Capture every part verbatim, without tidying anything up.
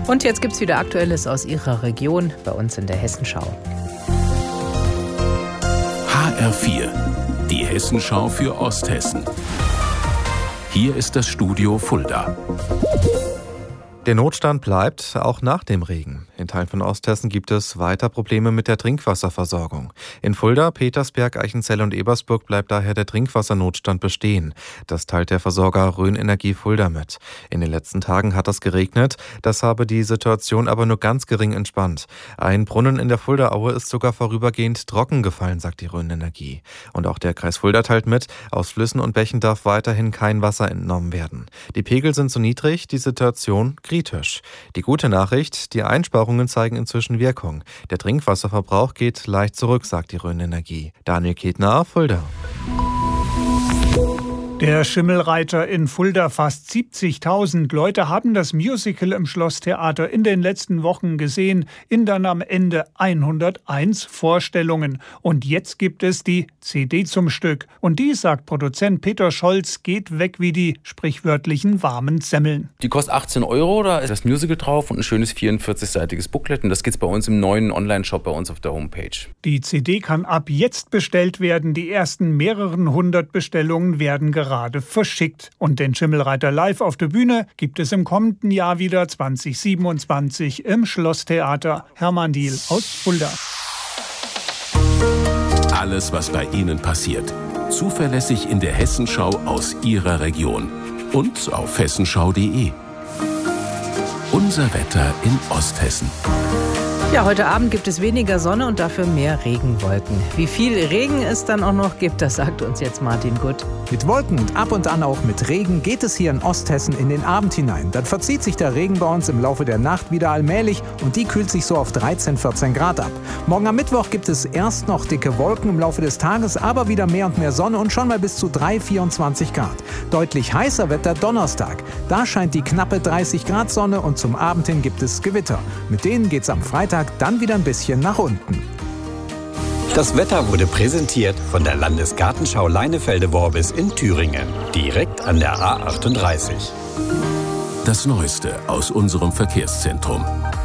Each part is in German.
Und jetzt gibt's wieder Aktuelles aus Ihrer Region bei uns in der Hessenschau. H R vier, die Hessenschau für Osthessen. Hier ist das Studio Fulda. Der Notstand bleibt auch nach dem Regen. In Teilen von Osthessen gibt es weiter Probleme mit der Trinkwasserversorgung. In Fulda, Petersberg, Eichenzell und Ebersburg bleibt daher der Trinkwassernotstand bestehen. Das teilt der Versorger Rhön Energie Fulda mit. In den letzten Tagen hat es geregnet, das habe die Situation aber nur ganz gering entspannt. Ein Brunnen in der Fuldaaue ist sogar vorübergehend trocken gefallen, sagt die Rhön Energie. Und auch der Kreis Fulda teilt mit, aus Flüssen und Bächen darf weiterhin kein Wasser entnommen werden. Die Pegel sind so niedrig, die Situation kritisch. Die gute Nachricht, die Einsparungen zeigen inzwischen Wirkung. Der Trinkwasserverbrauch geht leicht zurück, sagt die Rhön Energie. Daniel Ketner, Fulda. Der Schimmelreiter in Fulda, fast siebzigtausend Leute haben das Musical im Schlosstheater in den letzten Wochen gesehen, in dann am Ende hunderteins Vorstellungen. Und jetzt gibt es die C D zum Stück. Und die, sagt Produzent Peter Scholz, geht weg wie die sprichwörtlichen warmen Semmeln. Die kostet achtzehn Euro, da ist das Musical drauf und ein schönes vierundvierzigseitiges Booklet. Und das gibt's bei uns im neuen Online-Shop bei uns auf der Homepage. Die C D kann ab jetzt bestellt werden. Die ersten mehreren hundert Bestellungen werden gerade gerade verschickt. Und den Schimmelreiter live auf der Bühne gibt es im kommenden Jahr wieder zwanzig siebenundzwanzig im Schlosstheater. Hermann Diehl aus Fulda. Alles, was bei Ihnen passiert. Zuverlässig in der Hessenschau aus Ihrer Region. Und auf hessenschau punkt de. Unser Wetter in Osthessen. Ja, heute Abend gibt es weniger Sonne und dafür mehr Regenwolken. Wie viel Regen es dann auch noch gibt, das sagt uns jetzt Martin Gutt. Mit Wolken und ab und an auch mit Regen geht es hier in Osthessen in den Abend hinein. Dann verzieht sich der Regen bei uns im Laufe der Nacht wieder allmählich und die kühlt sich so auf dreizehn, vierzehn Grad ab. Morgen am Mittwoch gibt es erst noch dicke Wolken im Laufe des Tages, aber wieder mehr und mehr Sonne und schon mal bis zu drei, vierundzwanzig Grad. Deutlich heißer Wetter Donnerstag. Da scheint die knappe dreißig Grad Sonne und zum Abend hin gibt es Gewitter. Mit denen geht's am Freitag dann wieder ein bisschen nach unten. Das Wetter wurde präsentiert von der Landesgartenschau Leinefelde-Worbis in Thüringen, direkt an der A achtunddreißig. Das Neueste aus unserem Verkehrszentrum.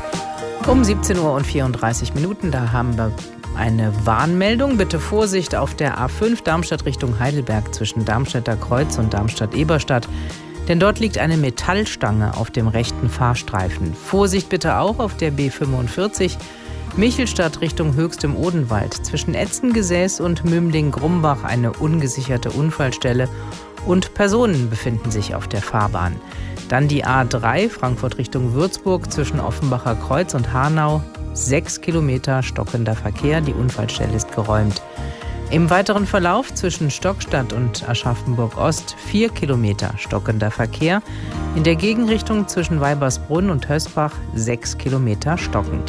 Um siebzehn Uhr und vierunddreißig Minuten, da haben wir eine Warnmeldung. Bitte Vorsicht auf der A fünf Darmstadt Richtung Heidelberg zwischen Darmstädter Kreuz und Darmstadt-Eberstadt. Denn dort liegt eine Metallstange auf dem rechten Fahrstreifen. Vorsicht bitte auch auf der B fünfundvierzig Michelstadt Richtung Höchst im Odenwald. Zwischen Etzengesäß und Mümling-Grumbach eine ungesicherte Unfallstelle und Personen befinden sich auf der Fahrbahn. Dann die A drei Frankfurt Richtung Würzburg zwischen Offenbacher Kreuz und Hanau. Sechs Kilometer stockender Verkehr, die Unfallstelle ist geräumt. Im weiteren Verlauf zwischen Stockstadt und Aschaffenburg-Ost vier Kilometer stockender Verkehr. In der Gegenrichtung zwischen Weibersbrunn und Hösbach sechs Kilometer stockend.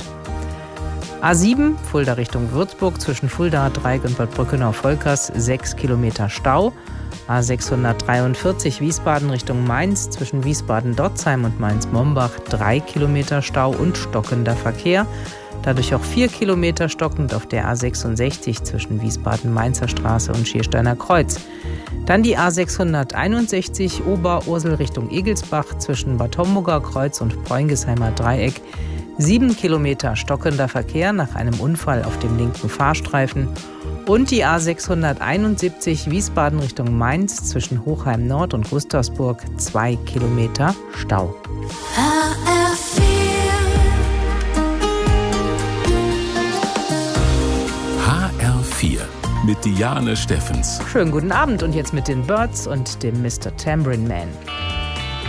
A sieben Fulda Richtung Würzburg zwischen Fulda, Dreieck und Bad Brückenau-Volkers sechs Kilometer Stau. A sechshundertdreiundvierzig Wiesbaden Richtung Mainz zwischen Wiesbaden-Dotzheim und Mainz-Mombach drei Kilometer Stau und stockender Verkehr. Dadurch auch vier Kilometer stockend auf der A sechsundsechzig zwischen Wiesbaden-Mainzer Straße und Schiersteiner Kreuz. Dann die A sechshunderteinundsechzig Ober-Ursel Richtung Egelsbach zwischen Bad Homburger Kreuz und Preungesheimer Dreieck. Sieben Kilometer stockender Verkehr nach einem Unfall auf dem linken Fahrstreifen. Und die A sechshunderteinundsiebzig Wiesbaden Richtung Mainz zwischen Hochheim Nord und Gustavsburg zwei Kilometer Stau. H R vier mit Diane Steffens. Schönen guten Abend und jetzt mit den Birds und dem Mister Tambourine Man.